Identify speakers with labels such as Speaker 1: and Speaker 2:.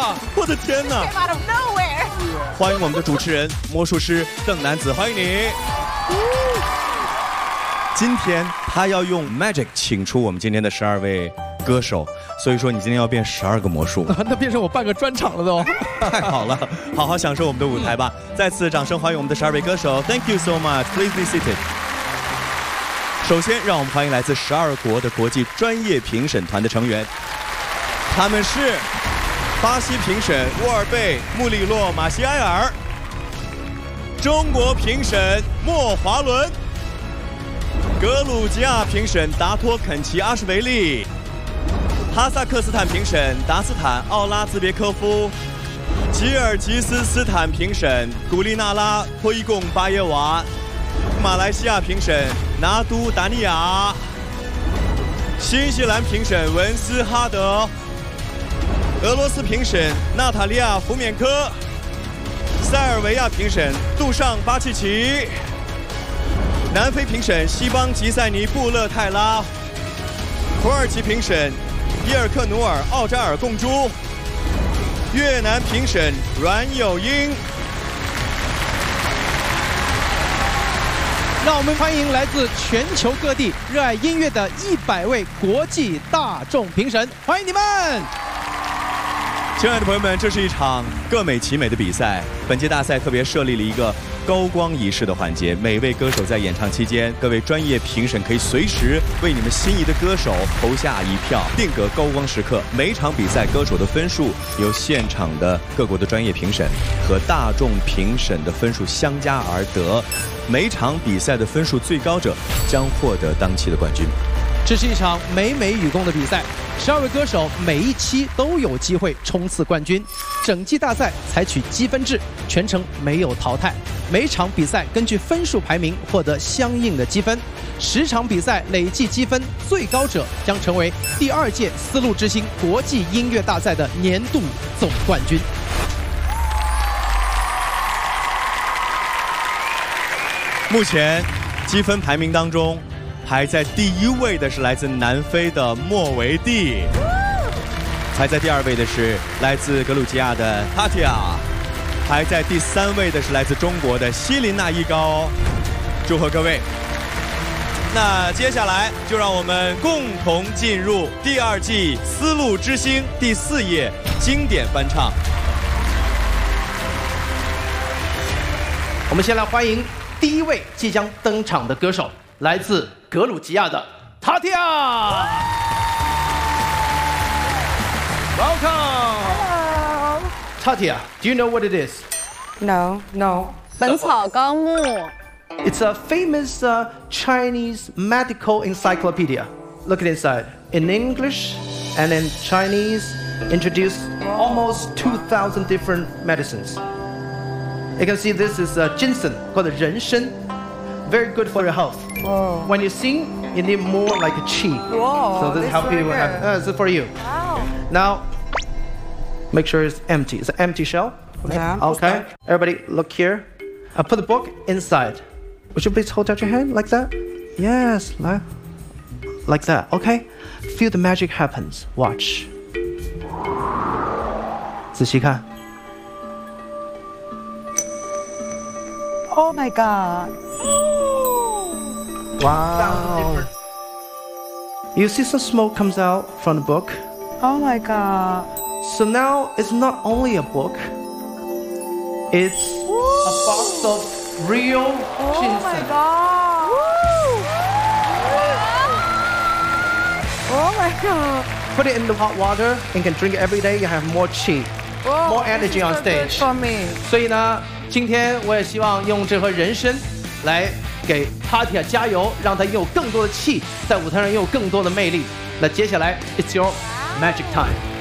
Speaker 1: 啊！
Speaker 2: 我的天哪！
Speaker 3: Came out of nowhere.
Speaker 2: 欢迎我们的主持人魔术师邓南子，欢迎你。今天他要用 magic 请出我们今天的12位歌手，所以说你今天要变12个魔术，
Speaker 1: 那变成我半个专场了都。
Speaker 2: 太好了，好好享受我们的舞台吧。再次掌声欢迎我们的12位歌手 ，Thank you so much. Please be seated. 首先，让我们欢迎来自12国的国际专业评审团的成员，他们是巴西评审沃尔贝穆里洛马西埃尔，中国评审莫华伦，格鲁吉亚评审达托肯齐阿什维利，哈萨克斯坦评审达斯坦奥拉兹别科夫，吉尔吉斯斯坦评审古利纳拉托伊贡巴耶娃，马来西亚评审拿都达尼亚，新西兰评审文斯哈德，俄罗斯评审娜塔莉亚福缅科，塞尔维亚评审杜尚巴契奇，南非评审西邦吉塞尼布勒泰拉，土耳其评审伊尔克努尔奥扎尔贡珠，越南评审阮有英。
Speaker 1: 让我们欢迎来自全球各地热爱音乐的100位国际大众评审，欢迎你们！
Speaker 2: 亲爱的朋友们，这是一场各美其美的比赛。本届大赛特别设立了一个高光仪式的环节，每位歌手在演唱期间，各位专业评审可以随时为你们心仪的歌手投下一票，定格高光时刻。每场比赛歌手的分数由现场的各国的专业评审和大众评审的分数相加而得，每场比赛的分数最高者将获得当期的冠军。
Speaker 1: 这是一场美美与共的比赛，12位歌手每一期都有机会冲刺冠军。整季大赛采取积分制，全程没有淘汰。每场比赛根据分数排名获得相应的积分，10场比赛累计积分最高者将成为第2届丝路之星国际音乐大赛的年度总冠军。
Speaker 2: 目前积分排名当中，排在第1位的是来自南非的莫维蒂，排在第2位的是来自格鲁吉亚的塔提亚，排在第3位的是来自中国的希林娜依高。祝贺各位！那接下来就让我们共同进入第2季丝路之星第4页经典翻唱。
Speaker 1: 我们先来欢迎第1位即将登场的歌手，来自格鲁吉亚的塔提亚。Welcome.
Speaker 3: Hello.
Speaker 1: Tatia, do you know what it is?
Speaker 3: No. 本草纲目
Speaker 1: It's a famous Chinese medical encyclopedia. Look at inside. In English and in Chinese, introduced almost 2,000 different medicines. You can see this is ginseng, called 人参. Very good for your health.
Speaker 3: Whoa.
Speaker 1: When you sing, you need more like a qi.
Speaker 3: Whoa,
Speaker 1: So this
Speaker 3: this
Speaker 1: help you.
Speaker 3: really good.
Speaker 1: This is for you.
Speaker 3: Wow.
Speaker 1: Now, make sure it's empty. It's an empty shell.
Speaker 3: Yeah.
Speaker 1: Okay. Everybody, look here. I put the book inside. Would you please hold out your hand like that? Yes, like that. Okay. Feel the magic happens. Watch. 仔细看。
Speaker 3: Oh my god.
Speaker 1: Wow. You see some smoke comes out from the book.
Speaker 3: Oh my god.
Speaker 1: So now it's not only a book. It's a box of real
Speaker 3: Oh my
Speaker 1: ginseng.
Speaker 3: god. Oh my god.
Speaker 1: Put it in the hot water and can drink it every day. You have more qi,
Speaker 3: Whoa,
Speaker 1: more
Speaker 3: this
Speaker 1: energy
Speaker 3: is
Speaker 1: on
Speaker 3: so good
Speaker 1: stage.
Speaker 3: for me.
Speaker 1: 所以呢，今天我也希望用这盒人参来给 Tatia 加油，让他拥有更多的气，在舞台上拥有更多的魅力。那接下来 It's your magic time.